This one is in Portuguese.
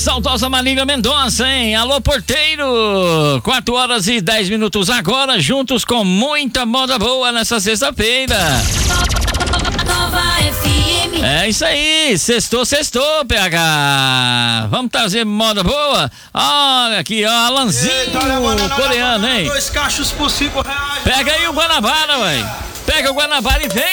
saudosa Marília Mendonça, hein? Alô, porteiro! 4h10 agora, juntos com muita moda boa nessa sexta-feira. Nova FM. É isso aí, sextou, PH. Vamos trazer moda boa? Olha aqui, ó, Alanzinho, coreano, hein? 2 cachos por R$5. Pega aí o Guanabara, ué. Pega o Guanabara e vem.